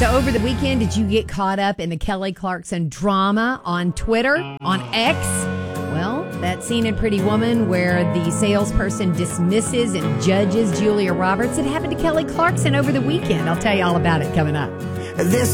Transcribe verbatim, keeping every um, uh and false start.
So over the weekend, did you get caught up in the Kelly Clarkson drama on Twitter, on X? Well, that scene in Pretty Woman where the salesperson dismisses and judges Julia Roberts, it happened to Kelly Clarkson over the weekend. I'll tell you all about it coming up. This